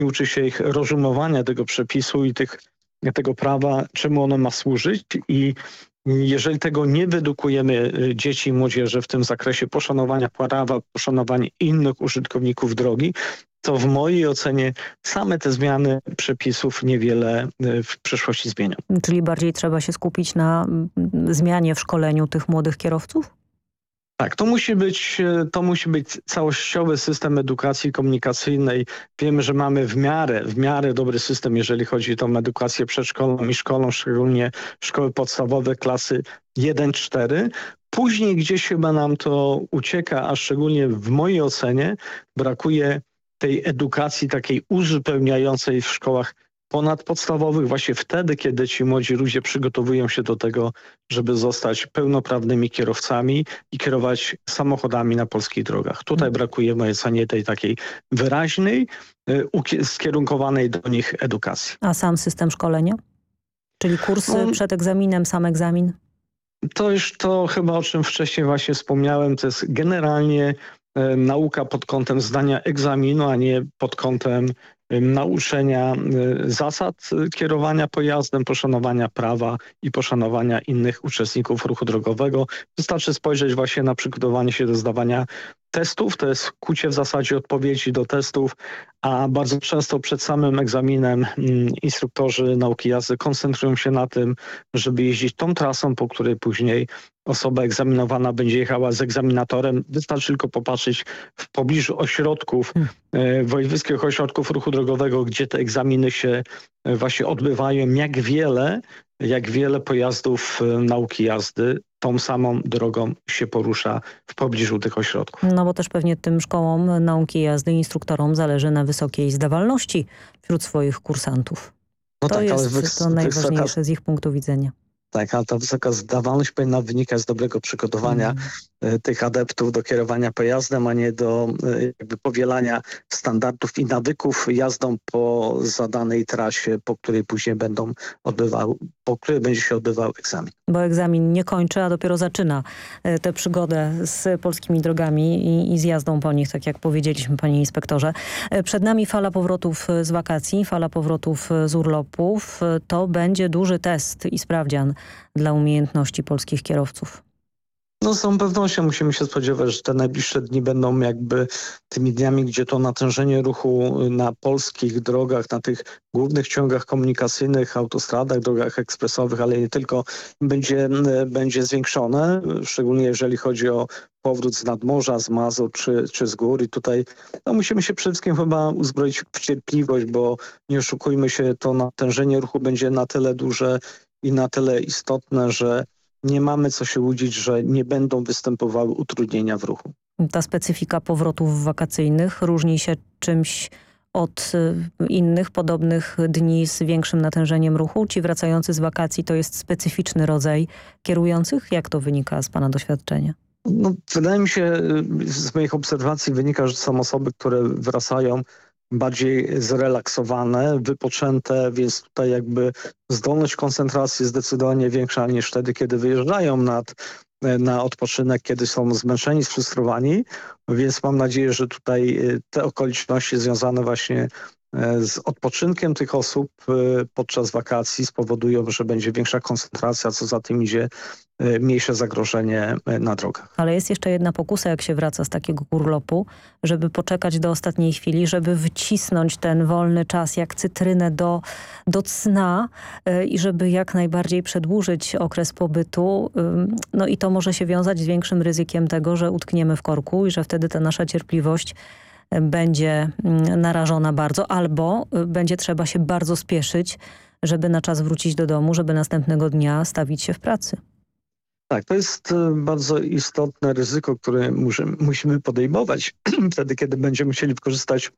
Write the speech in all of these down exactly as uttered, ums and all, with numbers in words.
i uczy się ich rozumowania tego przepisu i tych, tego prawa, czemu ono ma służyć. I jeżeli tego nie wyedukujemy dzieci i młodzieży w tym zakresie poszanowania prawa, poszanowania innych użytkowników drogi, to w mojej ocenie same te zmiany przepisów niewiele w przyszłości zmienią. Czyli bardziej trzeba się skupić na zmianie w szkoleniu tych młodych kierowców? Tak, to musi być, to musi być całościowy system edukacji komunikacyjnej. Wiemy, że mamy w miarę, w miarę dobry system, jeżeli chodzi o tą edukację przedszkolną i szkolną, szczególnie szkoły podstawowe klasy jeden cztery. Później gdzieś chyba nam to ucieka, a szczególnie w mojej ocenie brakuje tej edukacji takiej uzupełniającej w szkołach ponadpodstawowych właśnie wtedy, kiedy ci młodzi ludzie przygotowują się do tego, żeby zostać pełnoprawnymi kierowcami i kierować samochodami na polskich drogach. Tutaj brakuje w mojej ocenie tej takiej wyraźnej, skierunkowanej do nich edukacji. A sam system szkolenia? Czyli kursy no, przed egzaminem, sam egzamin? To już to chyba, o czym wcześniej właśnie wspomniałem, to jest generalnie e, nauka pod kątem zdania egzaminu, a nie pod kątem nauczenia zasad kierowania pojazdem, poszanowania prawa i poszanowania innych uczestników ruchu drogowego. Wystarczy spojrzeć właśnie na przygotowanie się do zdawania testów, to jest kucie w zasadzie odpowiedzi do testów, a bardzo często przed samym egzaminem instruktorzy nauki jazdy koncentrują się na tym, żeby jeździć tą trasą, po której później osoba egzaminowana będzie jechała z egzaminatorem. Wystarczy tylko popatrzeć w pobliżu ośrodków, hmm. wojewódzkich ośrodków ruchu drogowego, gdzie te egzaminy się właśnie odbywają, jak wiele, jak wiele pojazdów nauki jazdy tą samą drogą się porusza w pobliżu tych ośrodków. No bo też pewnie tym szkołom nauki jazdy, instruktorom zależy na wysokiej zdawalności wśród swoich kursantów. No to tak, jest ale wy, to najważniejsze wysoka... z ich punktu widzenia. Tak, ale ta wysoka zdawalność powinna wynikać z dobrego przygotowania mm. tych adeptów do kierowania pojazdem, a nie do jakby powielania standardów i nawyków jazdą po zadanej trasie, po której później będą odbywał, po której będzie się odbywał egzamin. Bo egzamin nie kończy, a dopiero zaczyna tę przygodę z polskimi drogami i, i z jazdą po nich, tak jak powiedzieliśmy, panie inspektorze. Przed nami fala powrotów z wakacji, fala powrotów z urlopów. To będzie duży test i sprawdzian dla umiejętności polskich kierowców. No z tą pewnością musimy się spodziewać, że te najbliższe dni będą jakby tymi dniami, gdzie to natężenie ruchu na polskich drogach, na tych głównych ciągach komunikacyjnych, autostradach, drogach ekspresowych, ale nie tylko, będzie, będzie zwiększone, szczególnie jeżeli chodzi o powrót z nadmorza, z Mazur czy, czy z gór. I tutaj no, musimy się przede wszystkim chyba uzbroić w cierpliwość, bo nie oszukujmy się, to natężenie ruchu będzie na tyle duże i na tyle istotne, że nie mamy co się łudzić, że nie będą występowały utrudnienia w ruchu. Ta specyfika powrotów wakacyjnych różni się czymś od innych podobnych dni z większym natężeniem ruchu? Ci wracający z wakacji to jest specyficzny rodzaj kierujących? Jak to wynika z pana doświadczenia? No, wydaje mi się, z moich obserwacji wynika, że są osoby, które wracają bardziej zrelaksowane, wypoczęte, więc tutaj jakby zdolność koncentracji jest zdecydowanie większa niż wtedy, kiedy wyjeżdżają nad, na odpoczynek, kiedy są zmęczeni, sfrustrowani, więc mam nadzieję, że tutaj te okoliczności związane właśnie z odpoczynkiem tych osób podczas wakacji spowodują, że będzie większa koncentracja, co za tym idzie mniejsze zagrożenie na drogach. Ale jest jeszcze jedna pokusa, jak się wraca z takiego urlopu, żeby poczekać do ostatniej chwili, żeby wcisnąć ten wolny czas jak cytrynę do, do cna i żeby jak najbardziej przedłużyć okres pobytu. No i to może się wiązać z większym ryzykiem tego, że utkniemy w korku i że wtedy ta nasza cierpliwość będzie narażona bardzo, albo będzie trzeba się bardzo spieszyć, żeby na czas wrócić do domu, żeby następnego dnia stawić się w pracy. Tak, to jest bardzo istotne ryzyko, które musimy podejmować wtedy, kiedy będziemy musieli wykorzystać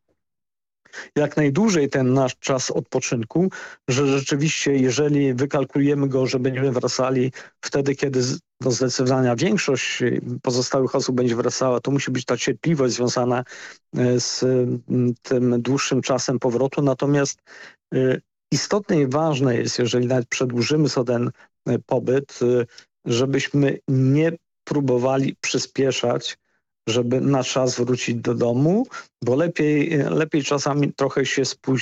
jak najdłużej ten nasz czas odpoczynku, że rzeczywiście jeżeli wykalkulujemy go, że będziemy wracali wtedy, kiedy no zdecydowana większość pozostałych osób będzie wracała, to musi być ta cierpliwość związana z tym dłuższym czasem powrotu. Natomiast istotne i ważne jest, jeżeli nawet przedłużymy sobie ten pobyt, żebyśmy nie próbowali przyspieszać żeby na czas wrócić do domu, bo lepiej, lepiej czasami trochę się spóźnić